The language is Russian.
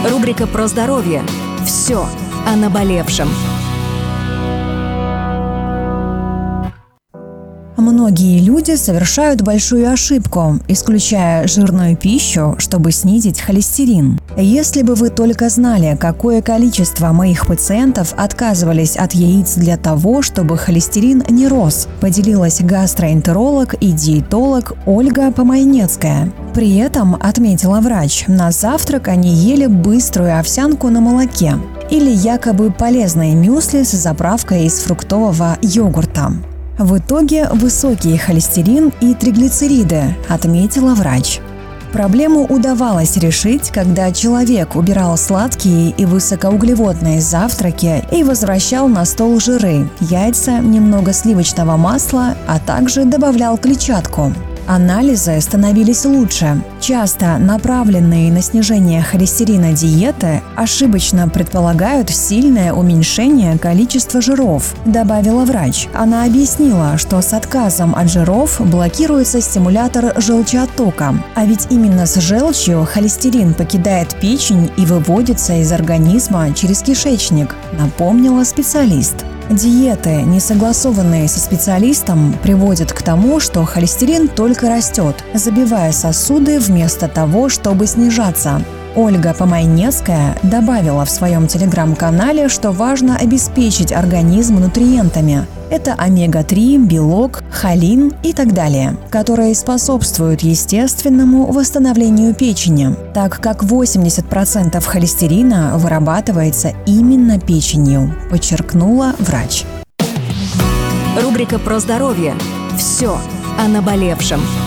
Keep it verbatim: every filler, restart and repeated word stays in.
Рубрика про здоровье. Все о наболевшем. Многие люди совершают большую ошибку, исключая жирную пищу, чтобы снизить холестерин. Если бы вы только знали, какое количество моих пациентов отказывались от яиц для того, чтобы холестерин не рос, поделилась гастроэнтеролог и диетолог Ольга Помайнецкая. При этом, отметила врач, на завтрак они ели быструю овсянку на молоке или якобы полезные мюсли с заправкой из фруктового йогурта. В итоге высокий холестерин и триглицериды, отметила врач. Проблему удавалось решить, когда человек убирал сладкие и высокоуглеводные завтраки и возвращал на стол жиры, яйца, немного сливочного масла, а также добавлял клетчатку. Анализы становились лучше. Часто направленные на снижение холестерина диеты ошибочно предполагают сильное уменьшение количества жиров, добавила врач. Она объяснила, что с отказом от жиров блокируется стимулятор желчеоттока. А ведь именно с желчью холестерин покидает печень и выводится из организма через кишечник, напомнила специалист. Диеты, не согласованные со специалистом, приводят к тому, что холестерин только растет, забивая сосуды вместо того, чтобы снижаться. Ольга Помайнецкая добавила в своем телеграм-канале, что важно обеспечить организм нутриентами. Это омега три, белок, холин и так далее, которые способствуют естественному восстановлению печени, так как восемьдесят процентов холестерина вырабатывается именно печенью, подчеркнула врач. Рубрика про здоровье. Все о наболевшем.